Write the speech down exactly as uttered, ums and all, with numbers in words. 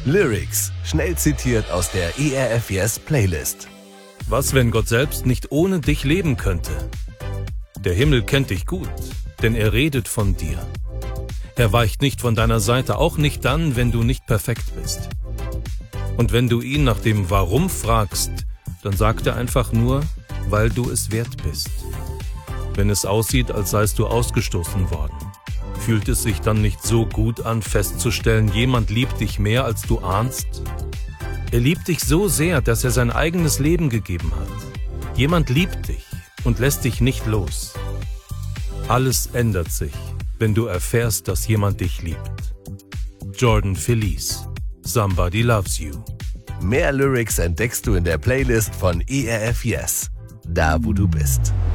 Lyrics, schnell zitiert aus der E R F Yes Playlist. Was, wenn Gott selbst nicht ohne dich leben könnte? Der Himmel kennt dich gut, denn er redet von dir. Er weicht nicht von deiner Seite, auch nicht dann, wenn du nicht perfekt bist. Und wenn du ihn nach dem Warum fragst, dann sagt er einfach nur, weil du es wert bist. Wenn es aussieht, als seist du ausgestoßen worden, fühlt es sich dann nicht so gut an, festzustellen, jemand liebt dich mehr, als du ahnst? Er liebt dich so sehr, dass er sein eigenes Leben gegeben hat. Jemand liebt dich und lässt dich nicht los. Alles ändert sich, wenn du erfährst, dass jemand dich liebt. Jordan Feliz, Somebody Loves You. Mehr Lyrics entdeckst du in der Playlist von E R F Yes, da wo du bist.